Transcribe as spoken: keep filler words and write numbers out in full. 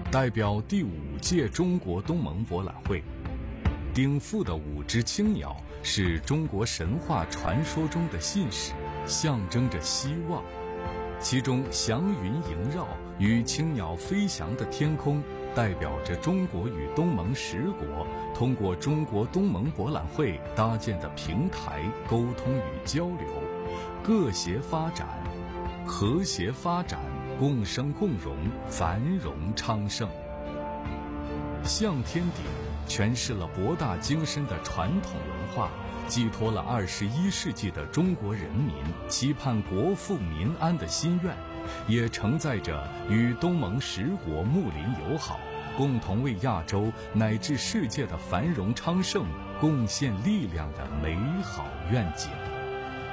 代表第五届中国东盟博览会。顶腹的五只青鸟是中国神话传说中的信使，象征着希望。其中祥云萦绕与青鸟飞翔的天空，代表着中国与东盟十国通过中国东盟博览会搭建的平台沟通与交流，各协发展，和谐发展，共生共荣，繁荣昌盛。向天顶诠释了博大精深的传统文化，寄托了二十一世纪的中国人民期盼国富民安的心愿，也承载着与东盟十国睦邻友好，共同为亚洲乃至世界的繁荣昌盛贡献力量的美好愿景。